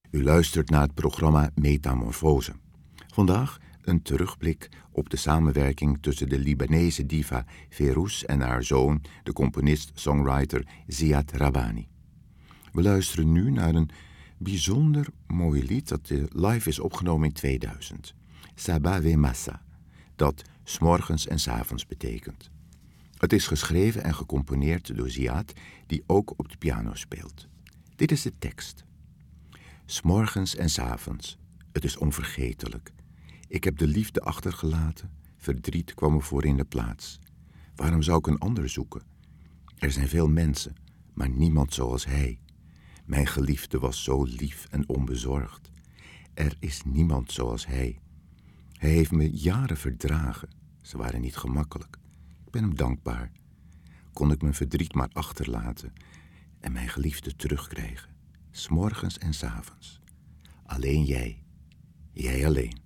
U luistert naar het programma Metamorfose. Vandaag een terugblik op de samenwerking tussen de Libanese diva Fairouz en haar zoon, de componist-songwriter Ziad Rabani. We luisteren nu naar een bijzonder mooi lied dat live is opgenomen in 2000. Sabah ve Massa, dat 's morgens en 's avonds betekent. Het is geschreven en gecomponeerd door Ziad, die ook op de piano speelt. Dit is de tekst. 'S morgens en 's avonds, het is onvergetelijk. Ik heb de liefde achtergelaten, verdriet kwam me voor in de plaats. Waarom zou ik een ander zoeken? Er zijn veel mensen, maar niemand zoals hij. Mijn geliefde was zo lief en onbezorgd. Er is niemand zoals hij. Hij heeft me jaren verdragen. Ze waren niet gemakkelijk. Ik ben hem dankbaar. Kon ik mijn verdriet maar achterlaten en mijn geliefde terugkrijgen. 's Morgens en 's avonds. Alleen jij. Jij alleen.